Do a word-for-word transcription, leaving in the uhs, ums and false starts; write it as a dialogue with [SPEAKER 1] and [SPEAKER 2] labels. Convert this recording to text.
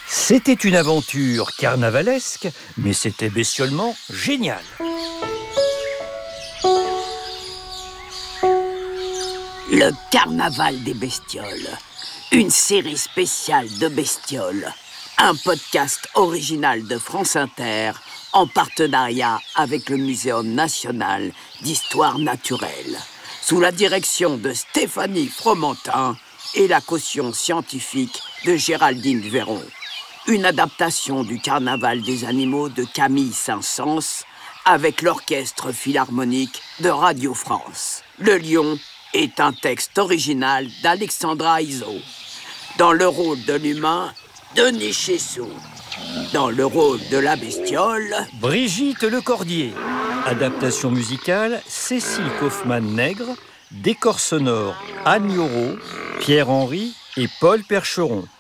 [SPEAKER 1] C'était une aventure carnavalesque, mais c'était bestiolement génial.
[SPEAKER 2] Le carnaval des bestioles, une série spéciale de bestioles, un podcast original de France Inter en partenariat avec le Muséum national d'histoire naturelle, sous la direction de Stéphanie Fromentin et la caution scientifique de Géraldine Véron. Une adaptation du Carnaval des animaux de Camille Saint-Saëns avec l'Orchestre philharmonique de Radio France. Le lion est un texte original d'Alexandra Izzo. Dans le rôle de l'humain, Denis Chessou. Dans le rôle de la bestiole,
[SPEAKER 1] Brigitte Lecordier. Adaptation musicale, Cécile Kaufmann-Nègre. Décor sonore, Anne Llorot, Pierre Henry et Paul Percheron.